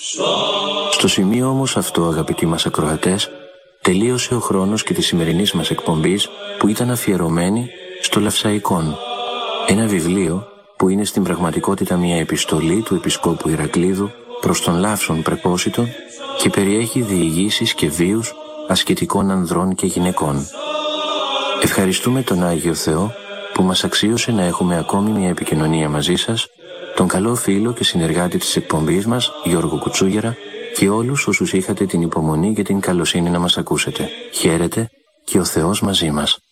Στο σημείο όμως αυτό, αγαπητοί μας ακροατές, τελείωσε ο χρόνος και της σημερινής μας εκπομπής που ήταν αφιερωμένη στο Λαυσαϊκόν, ένα βιβλίο που είναι στην πραγματικότητα μια επιστολή του Επισκόπου Ηρακλήδου προς τον Λαύσον Πρεπόσιτον και περιέχει διηγήσεις και βίους ασκητικών ανδρών και γυναικών. Ευχαριστούμε τον Άγιο Θεό που μας αξίωσε να έχουμε ακόμη μια επικοινωνία μαζί σας, τον καλό φίλο και συνεργάτη της εκπομπής μας, Γιώργο Κουτσούγερα, και όλους όσους είχατε την υπομονή και την καλοσύνη να μας ακούσετε. Χαίρετε και ο Θεός μαζί μας.